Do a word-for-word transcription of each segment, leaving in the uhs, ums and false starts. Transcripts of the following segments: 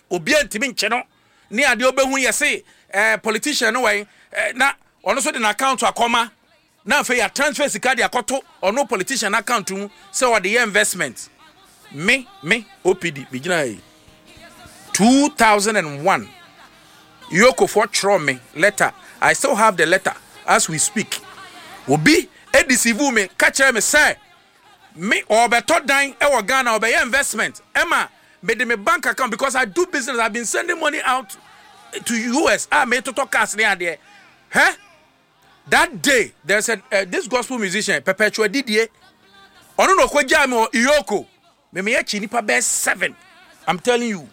obi antimi nche no ne ade obehu ye say eh politician no way na ono so de na account akoma na fe ya transfer sika de akoto ono politician account mu say o de investment me me O P D bigina e two thousand one Yoko for throw me letter. I still have the letter as we speak. Obi e deceive me catch me say me or better dying e Ghana or be investment Emma made me bank account because I do business. I've been sending money out to U S. I made to talk us near there. Huh? That day there's a uh, this gospel musician Perpetua Didier. Ono no kwa jam or Yoko. Me me echi nipa best seven. I'm telling you.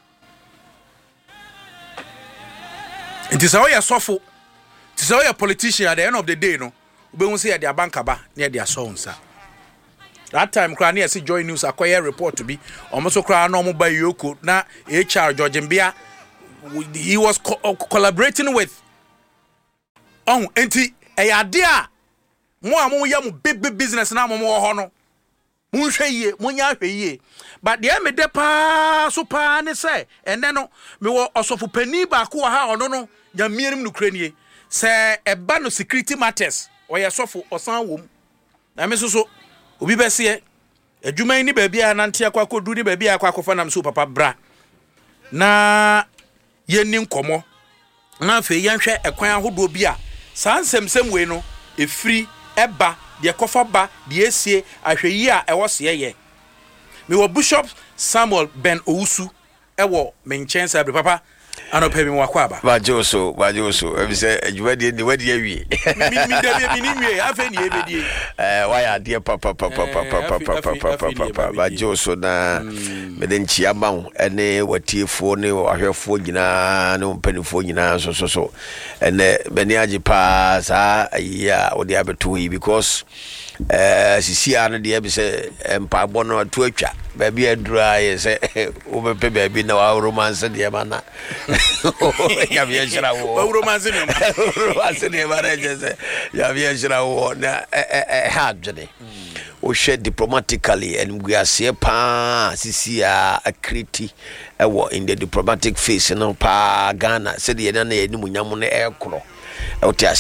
It is how you suffer. It is how you politician at the end of the day, no. We won't say at their bank aba near their sons. That time, Crania see Joy News acquire report to be almost so cry normal by Yoko. Now, H R George Mbia, he was co- collaborating with. Oh, enti a idea. More and more young big big business now, more honor. Munsheye, Munya ye. But the eme depa super and say, and then me were also for penny back who are no no, Yamirim Ukraine. Say a ban of security matters or ya sofu or some womb. I miss so. Obi besie adwuma ni baabi a nantia kwako du ni baabi a kwako fa nam so papa bra na yenni nkomo na afi yenhwe ekwan ahodo bi a sansemsem we no efiri eba de kofa ba de esie ahweyi a ewo se ye me wo Bishop Samuel Ben Owusu ewo menchensa abre papa anope mi wakwa ba bajoso bajoso e bi se adwuma de ni wadi awie mi mi de mi ni wie afa ni ebedie eh why de papa papa papa papa papa bajoso na me de nchia ma ene watiefo ne ahwefo nyina ne mpanifo nyina so so so ene beni age pa sa ya odi abeto yi because eh sisi ane de bi se empabo no to atwa ba bi adura ye se wo be pe ba bi na wa romance de ma na ya via shira wo romance ni ma romance ni ma reje se ya via shira wo na eh hard jene o share diplomatically and we are see pa sisi a akriti e wo in the diplomatic phase no pa Ghana se de na na enimunyam no e kro e